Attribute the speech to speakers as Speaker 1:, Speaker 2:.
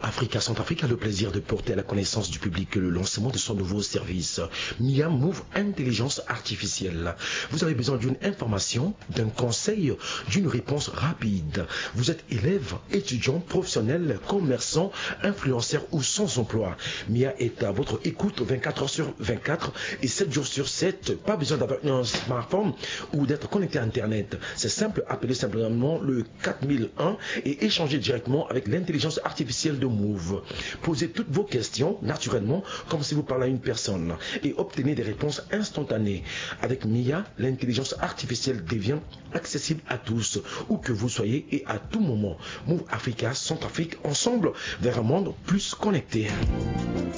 Speaker 1: Africa Centrafrique a le plaisir de porter à la connaissance du public le lancement de son nouveau service, MIA Move Intelligence Artificielle. Vous avez besoin d'une information, d'un conseil, d'une réponse rapide. Vous êtes élève, étudiant, professionnel, commerçant, influenceur ou sans emploi. MIA est à votre écoute 24 heures sur 24 et 7 jours sur 7. Pas besoin d'avoir un smartphone ou d'être connecté à Internet. C'est simple, appelez simplement le 4001 et échangez directement avec l'intelligence artificielle de Move. Posez toutes vos questions naturellement comme si vous parliez à une personne et obtenez des réponses instantanées. Avec MIA, l'intelligence artificielle devient accessible à tous, où que vous soyez et à tout moment. Move Africa, Centrafrique, ensemble vers un monde plus connecté.